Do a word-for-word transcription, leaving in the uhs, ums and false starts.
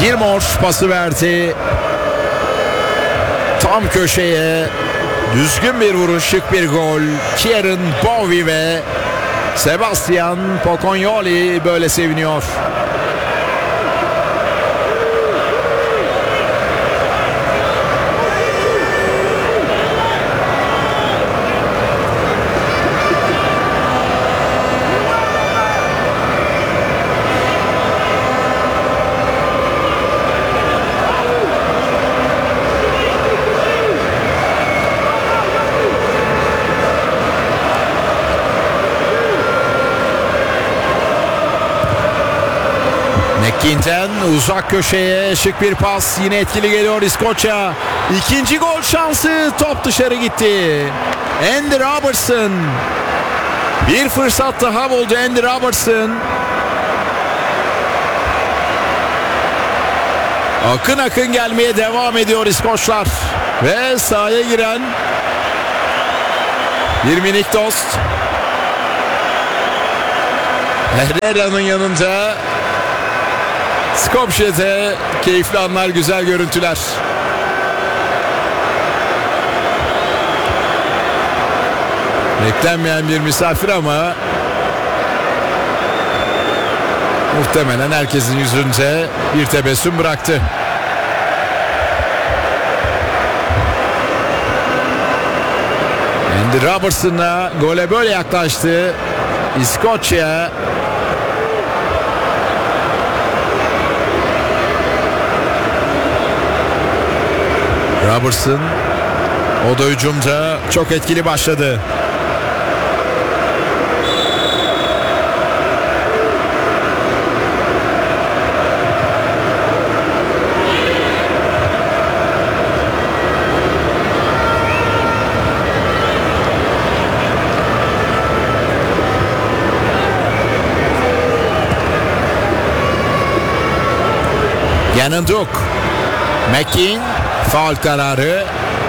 Gilmore pası verdi. Tam köşeye. Düzgün bir vuruş, şık bir gol. Kieran Bowie ve Sebastian Pocognoli böyle seviniyor. McGinn'ten uzak köşeye şık bir pas, yine etkili geliyor İskoçya. İkinci gol şansı, top dışarı gitti. Andy Robertson, bir fırsat daha buldu Andy Robertson. Akın akın gelmeye devam ediyor İskoçlar ve sahaya giren bir minik dost Herrera'nın yanında. Skopje'de keyifli anlar, güzel görüntüler. Beklenmeyen bir misafir ama muhtemelen herkesin yüzünde bir tebessüm bıraktı. Andy Robertson'la gole böyle yaklaştı İskoçya. Robertson, o da hücumda çok etkili başladı. Yanınduk. McGinn, faul kararı.